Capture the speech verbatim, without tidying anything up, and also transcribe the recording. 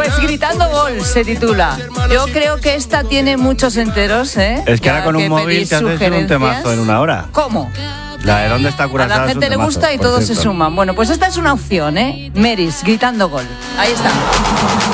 Pues Gritando Gol se titula. Yo creo que esta tiene muchos enteros, ¿eh? Es que ya ahora con un móvil te haces un temazo en una hora. ¿Cómo? La de ¿Dónde está Curazao? A la gente le gusta y todos se suman. Bueno, pues esta es una opción, ¿eh? Meris, Gritando Gol. Ahí está.